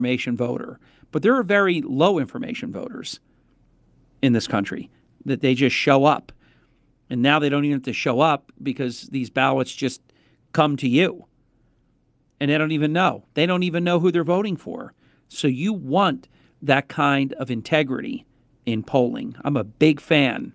information voter, but there are very low information voters in this country that they just show up. And now they don't even have to show up because these ballots just come to you. And they don't even know. They don't even know who they're voting for. So you want that kind of integrity in polling. I'm a big fan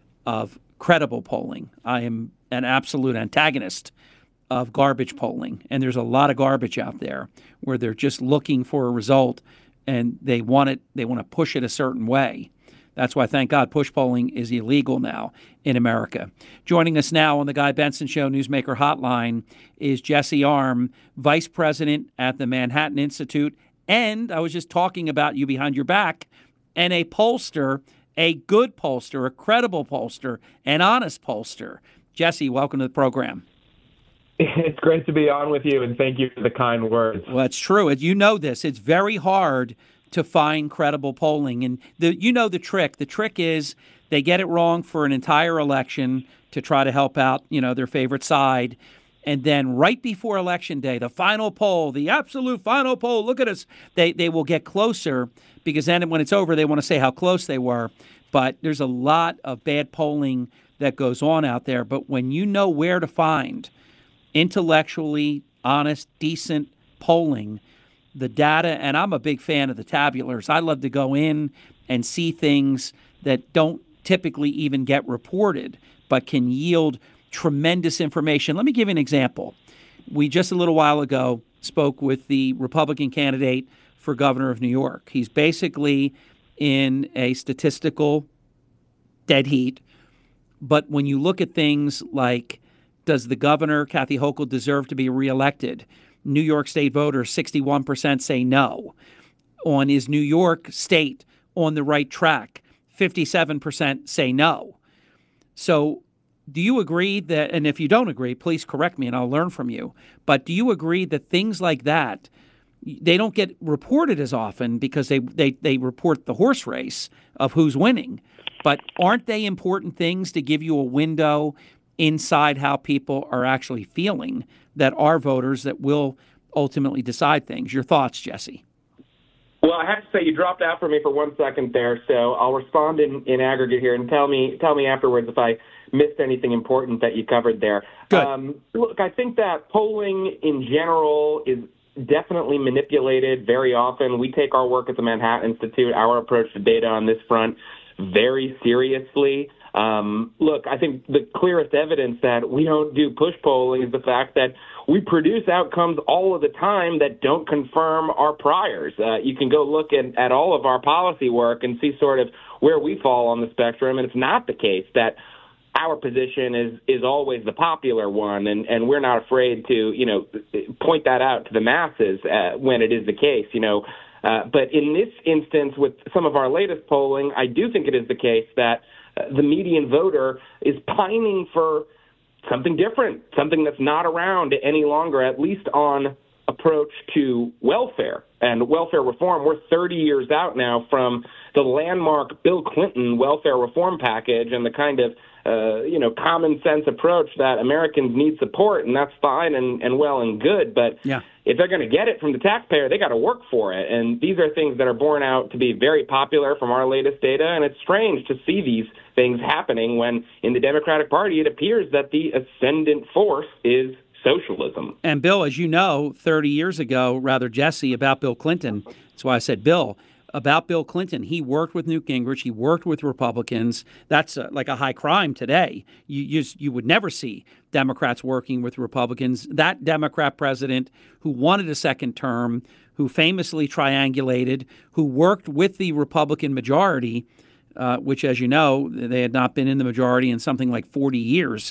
of credible polling. I am an absolute antagonist of garbage polling. And there's a lot of garbage out there where they're just looking for a result and they want to push it a certain way. That's why, thank God, push polling is illegal now in America. Joining us now on the Guy Benson Show Newsmaker Hotline is Jesse Arm, Vice President at the Manhattan Institute. And I was just talking about you behind your back, and a pollster, a good pollster, a credible pollster, an honest pollster. Jesse, welcome to the program. It's great to be on with you, and thank you for the kind words. Well, it's true. You know this. It's very hard to find credible polling. And the trick. The trick is they get it wrong for an entire election to try to help out, their favorite side. And then right before Election Day, the final poll, the absolute final poll, look at us. They will get closer because then when it's over, they want to say how close they were. But there's a lot of bad polling that goes on out there. But when you know where to find intellectually honest, decent polling, the data, and I'm a big fan of the tabulars. I love to go in and see things that don't typically even get reported, but can yield tremendous information. Let me give you an example. We just a little while ago spoke with the Republican candidate for governor of New York. He's basically in a statistical dead heat. But when you look at things like, does the governor, Kathy Hochul, deserve to be reelected? New York State voters, 61% say no. Is New York State on the right track? 57% say no. So do you agree that, and if you don't agree, please correct me and I'll learn from you, but do you agree that things like that, they don't get reported as often because they report the horse race of who's winning, but aren't they important things to give you a window inside how people are actually feeling that are voters that will ultimately decide things? Your thoughts, Jesse? Well, I have to say you dropped out for me for 1 second there, so I'll respond in aggregate here and tell me afterwards if I missed anything important that you covered there. Good. Look, I think that polling in general is definitely manipulated very often. We take our work at the Manhattan Institute, our approach to data on this front, very seriously. Look, I think the clearest evidence that we don't do push polling is the fact that we produce outcomes all of the time that don't confirm our priors. You can go look at all of our policy work and see sort of where we fall on the spectrum, and it's not the case that our position is always the popular one, and we're not afraid to, point that out to the masses when it is the case, But in this instance, with some of our latest polling, I do think it is the case that the median voter is pining for something different, something that's not around any longer, at least on approach to welfare and welfare reform. We're 30 years out now from the landmark Bill Clinton welfare reform package and the kind of common sense approach that Americans need support, and that's fine and well and good. But if they're going to get it from the taxpayer, they got to work for it. And these are things that are borne out to be very popular from our latest data. And it's strange to see these things happening when in the Democratic Party it appears that the ascendant force is socialism. And Bill, as you know, 30 years ago, Jesse, about Bill Clinton, that's why I said Bill, about Bill Clinton. He worked with Newt Gingrich. He worked with Republicans. That's like a high crime today. You would never see Democrats working with Republicans. That Democrat president who wanted a second term, who famously triangulated, who worked with the Republican majority, which, as you know, they had not been in the majority in something like 40 years.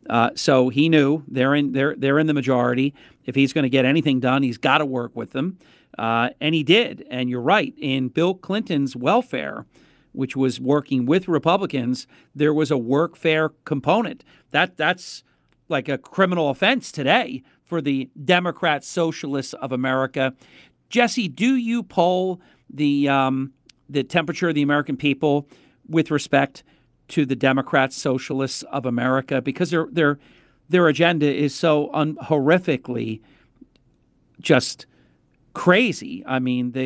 So he knew they're in the majority. If he's going to get anything done, he's got to work with them. And he did. And you're right. In Bill Clinton's welfare, which was working with Republicans, there was a workfare component. That's like a criminal offense today for the Democrat Socialists of America. Jesse, do you poll the temperature of the American people with respect to the Democrat Socialists of America? Because their agenda is so horrifically just crazy. I mean,